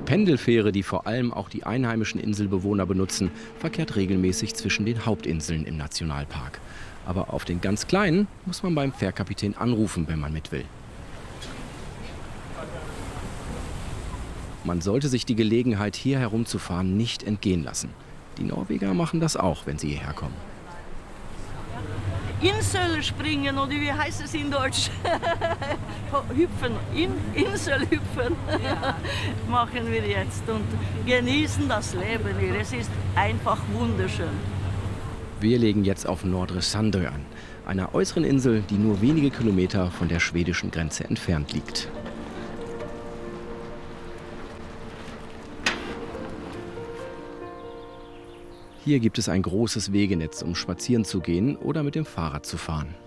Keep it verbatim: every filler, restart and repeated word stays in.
Pendelfähre, die vor allem auch die einheimischen Inselbewohner benutzen, verkehrt regelmäßig zwischen den Hauptinseln im Nationalpark. Aber auf den ganz kleinen muss man beim Fährkapitän anrufen, wenn man mit will. Man sollte sich die Gelegenheit, hier herumzufahren, nicht entgehen lassen. Die Norweger machen das auch, wenn sie hierher kommen. Insel springen, oder wie heißt es in Deutsch? Hüpfen, in, Insel hüpfen ja. Machen wir jetzt und genießen das Leben hier. Es ist einfach wunderschön. Wir legen jetzt auf Nordre Sandøy an, einer äußeren Insel, die nur wenige Kilometer von der schwedischen Grenze entfernt liegt. Hier gibt es ein großes Wegenetz, um spazieren zu gehen oder mit dem Fahrrad zu fahren.